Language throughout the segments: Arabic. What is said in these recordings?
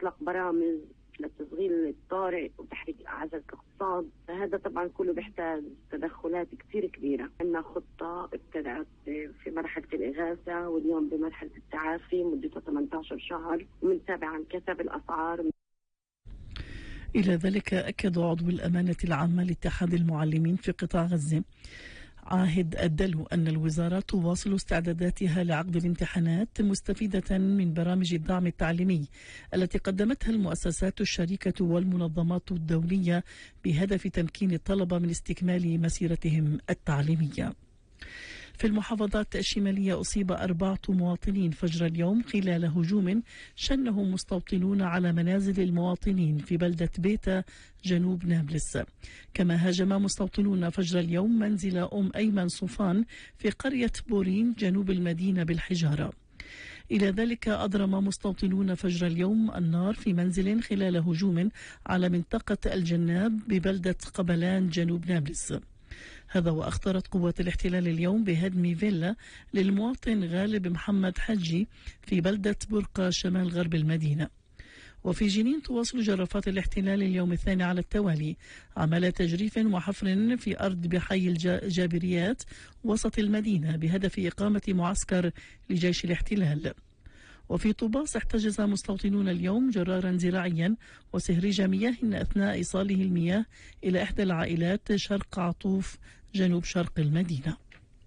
إطلاق برامج لتشغيل الطارئ وتحريك أعزل الاقتصاد، فهذا طبعا كله بيحتاج تدخلات كثير كبيرة. عندنا خطة ابتدأت في مرحلة الإغاثة واليوم بمرحلة التعافي مدتها 18 شهر، ومنتابع عن كسب الأسعار. إلى ذلك أكد عضو الأمانة العامة لاتحاد المعلمين في قطاع غزة عاهد الدلو أن الوزارة تواصل استعداداتها لعقد الامتحانات مستفيدة من برامج الدعم التعليمي التي قدمتها المؤسسات الشريكة والمنظمات الدولية بهدف تمكين الطلبة من استكمال مسيرتهم التعليمية. في المحافظات الشمالية أصيب 4 مواطنين فجر اليوم خلال هجوم شنه مستوطنون على منازل المواطنين في بلدة بيتا جنوب نابلس. كما هاجم مستوطنون فجر اليوم منزل أيمن صوفان في قرية بورين جنوب المدينة بالحجارة. إلى ذلك أضرم مستوطنون فجر اليوم النار في منزل خلال هجوم على منطقة الجناب ببلدة قبلان جنوب نابلس. هذا وأخطرت قوات الاحتلال اليوم بهدم فيلا للمواطن غالب محمد حجي في بلدة برقة شمال غرب المدينة. وفي جنين تواصل جرافات الاحتلال اليوم الثاني على التوالي عمل تجريف وحفر في أرض بحي الجابريات وسط المدينة بهدف إقامة معسكر لجيش الاحتلال. وفي طوباس احتجز مستوطنون اليوم جرارا زراعيا وسهريج مياه أثناء إيصاله المياه إلى إحدى العائلات شرق عطوف جنوب شرق المدينة.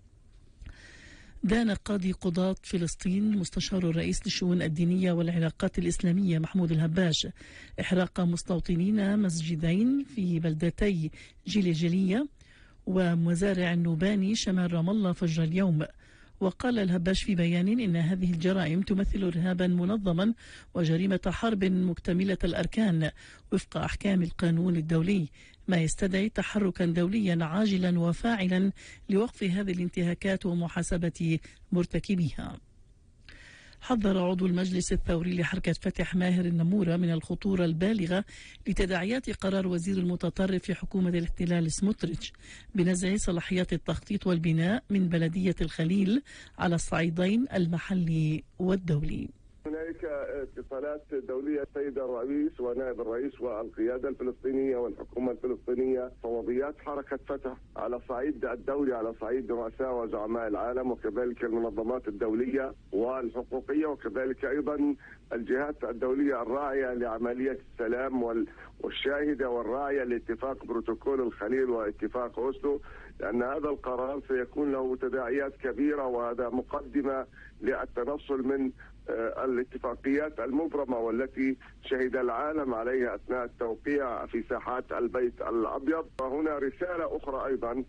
دان قاضي قضاة فلسطين مستشار الرئيس للشؤون الدينية والعلاقات الإسلامية محمود الهباش إحراق مستوطنين مسجدين في بلدتي جيليجيلية ومزارع النوباني شمال رام الله فجر اليوم. وقال الهباش في بيان إن هذه الجرائم تمثل إرهابا منظما وجريمة حرب مكتملة الأركان وفق أحكام القانون الدولي، ما يستدعي تحركا دوليا عاجلا وفاعلا لوقف هذه الانتهاكات ومحاسبة مرتكبيها. حذر عضو المجلس الثوري لحركة فتح ماهر النمورة من الخطورة البالغة لتداعيات قرار وزير المتطرف في حكومة الاحتلال سموتريتش بنزع صلاحيات التخطيط والبناء من بلدية الخليل على الصعيدين المحلي والدولي. هناك اتصالات دولية السيد الرئيس ونائب الرئيس والقيادة الفلسطينية والحكومة الفلسطينية فوضيات حركة فتح على صعيد الدولي، على صعيد رؤساء وزعماء العالم وكذلك المنظمات الدولية والحقوقية وكذلك أيضا الجهات الدولية الراعية لعملية السلام والشاهدة والراعية لاتفاق بروتوكول الخليل واتفاق أوسلو، لأن هذا القرار سيكون له تداعيات كبيرة وهذا مقدمة للتنصل من الاتفاقيات المبرمة والتي شهد العالم عليها أثناء التوقيع في ساحات البيت الأبيض. وهنا رسالة أخرى أيضا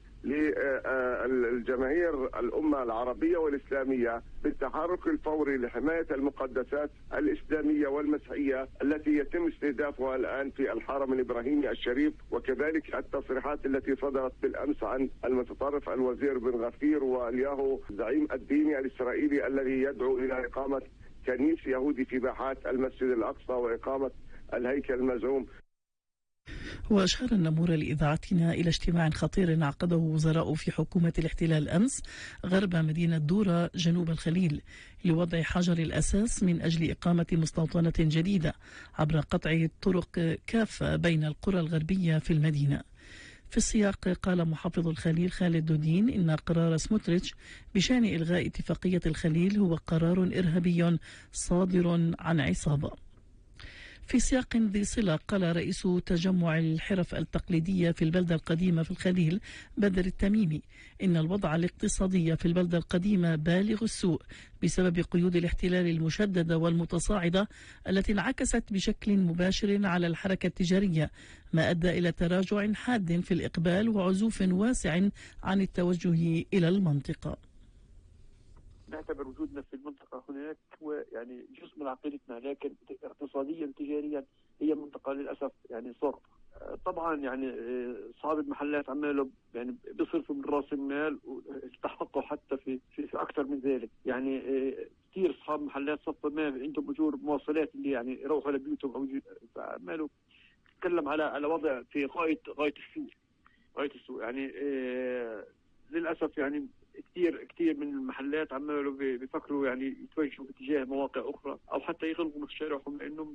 للجماهير الأمة العربية والإسلامية بالتحرك الفوري لحماية المقدسات الإسلامية والمسيحية التي يتم استهدافها الآن في الحرم الإبراهيمي الشريف، وكذلك التصريحات التي صدرت بالأمس عن المتطرف الوزير بن غفير والياهو الزعيم الديني الإسرائيلي الذي يدعو إلى إقامة كنيس يهودي في باحات المسجد الأقصى وإقامة الهيكل المزعوم. وأشار النمورة لإذاعتنا إلى اجتماع خطير عقده وزراء في حكومة الاحتلال أمس غرب مدينة دورة جنوب الخليل لوضع حجر الأساس من أجل إقامة مستوطنة جديدة عبر قطع الطرق كافة بين القرى الغربية في المدينة. في السياق قال محافظ الخليل خالد دودين إن قرار سموتريتش بشأن إلغاء اتفاقية الخليل هو قرار إرهابي صادر عن عصابة. في سياق ذي صلة قال رئيس تجمع الحرف التقليدية في البلدة القديمة في الخليل بدر التميمي إن الوضع الاقتصادي في البلدة القديمة بالغ السوء بسبب قيود الاحتلال المشددة والمتصاعدة التي انعكست بشكل مباشر على الحركة التجارية، ما أدى إلى تراجع حاد في الإقبال وعزوف واسع عن التوجه إلى المنطقة. نعتبر وجودنا في المنطقة هناك هو يعني جزء من عقيدتنا، لكن اقتصاديا تجاريا هي منطقة للأسف يعني صرف. طبعا يعني أصحاب المحلات عمالوا يعني بيصرفوا من رأس المال والتحققوا حتى في أكثر من ذلك. يعني كثير أصحاب محلات صفوا ما عندهم أجور مواصلات اللي يعني يروحوا لبيوتهم أو عمالوا تتكلم على وضع في غاية السوء يعني للأسف. يعني كثير من المحلات عمالوا بيفكروا يعني يتوجهوا باتجاه مواقع اخرى او حتى يغلقوا مشاريعهم لانهم